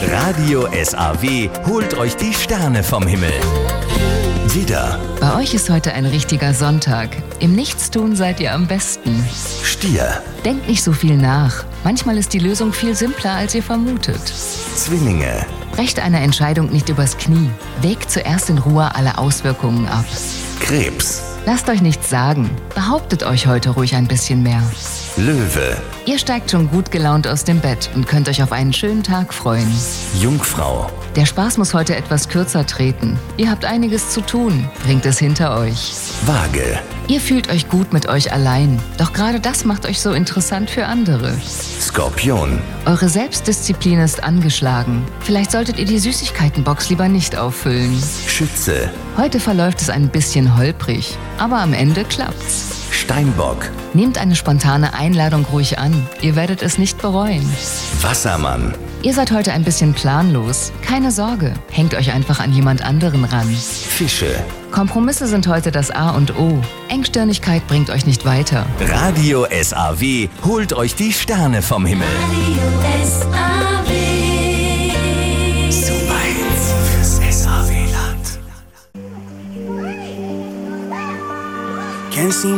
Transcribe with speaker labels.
Speaker 1: Radio SAW holt euch die Sterne vom Himmel. Widder,
Speaker 2: Bei euch ist heute ein richtiger Sonntag. Im Nichtstun seid ihr am besten.
Speaker 1: Stier,
Speaker 2: Denkt nicht so viel nach. Manchmal ist die Lösung viel simpler, als ihr vermutet.
Speaker 1: Zwillinge,
Speaker 2: Brecht eine Entscheidung nicht übers Knie. Wägt zuerst in Ruhe alle Auswirkungen ab.
Speaker 1: Krebs,
Speaker 2: Lasst euch nichts sagen. Behauptet euch heute ruhig ein bisschen mehr.
Speaker 1: Löwe,
Speaker 2: Ihr steigt schon gut gelaunt aus dem Bett und könnt euch auf einen schönen Tag freuen.
Speaker 1: Jungfrau,
Speaker 2: Der Spaß muss heute etwas kürzer treten. Ihr habt einiges zu tun. Bringt es hinter euch.
Speaker 1: Waage,
Speaker 2: Ihr fühlt euch gut mit euch allein. Doch gerade das macht euch so interessant für andere.
Speaker 1: Skorpion,
Speaker 2: Eure Selbstdisziplin ist angeschlagen. Vielleicht solltet ihr die Süßigkeitenbox lieber nicht auffüllen.
Speaker 1: Schütze,
Speaker 2: Heute verläuft es ein bisschen holprig, aber am Ende klappt's.
Speaker 1: Steinbock,
Speaker 2: Nehmt eine spontane Einladung ruhig an. Ihr werdet es nicht bereuen.
Speaker 1: Wassermann,
Speaker 2: Ihr seid heute ein bisschen planlos. Keine Sorge, hängt euch einfach an jemand anderen ran.
Speaker 1: Fische.
Speaker 2: Kompromisse sind heute das A und O. Engstirnigkeit bringt euch nicht weiter.
Speaker 1: Radio SAW holt euch die Sterne vom Himmel. So weit fürs SAW-Land.